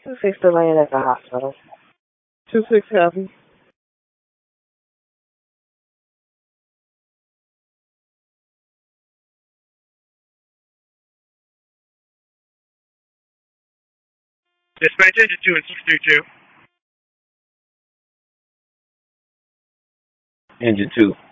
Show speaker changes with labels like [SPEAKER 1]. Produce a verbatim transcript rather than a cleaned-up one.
[SPEAKER 1] Two six still laying at the hospital. Two six copy.
[SPEAKER 2] Dispatch engine two and six two two.
[SPEAKER 3] Engine two.